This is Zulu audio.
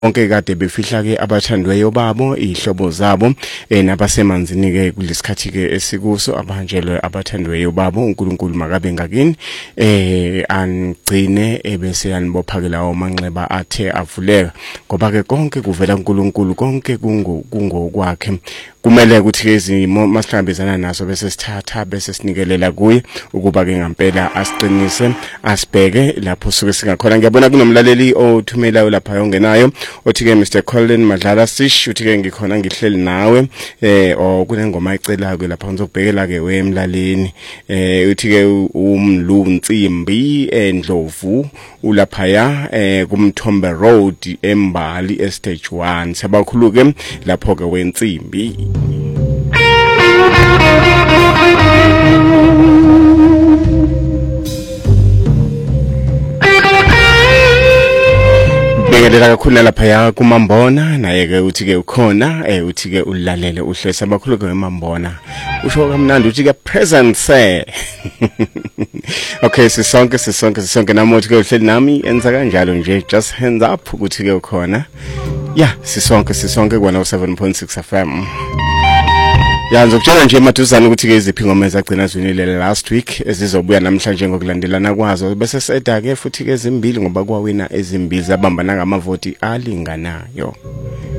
Onke kade befihla ke abathandweyo babo ihlobo zabo nabasemanzini ke kulesikhathi ke esikuso abanjelwe abathandweyo babo uNkulunkulu makabe ngakini angcine ebese yanibopha ke lawo manxeba athe avuleka ngoba ke konke kuvela kuNkulunkulu konke kungokwakhe kumele ukuthi ke izimo masihlambezana naso bese sithatha bese sinikelela kuye ukuba ke ngempela asiqinise asibheke lapho suke singakhona. Ngiyabona kunomlaleli othumelayo lapha yongenayo othi ke Mr Colin Madlala Sish uthi ke ngikhona ngihleli nawe kunengoma icela ke lapha ngizobhekela ke wemlaleni uthi ke umlu Nsimbi eNdlovu ulaphaya kumthombe road eMbali estage 1 sabakhuluke lapho ke weNsimbi. Bengelela kakhulu lapha ya kuMambona naye ke uthi ke ukhona uthi ke ulalele uhlesa abakhuluke weMambona usho kamnandi uthi ke presence okay sisonke namuthi ke uhleli nami enza kanjalo nje just hands up ukuthi ke ukhona yeah sisonke kwa 7.6 FM. Ya ngizokutshela nje emaduzane ukuthi ke iziphi ingoma ezagcina zwinile last week ezizobuya namhlanje ngokulandelana kwazo bese seda ke futhi ke ezimbili ngoba kwawina ezimbili zabambana ngamavoti alinganayo.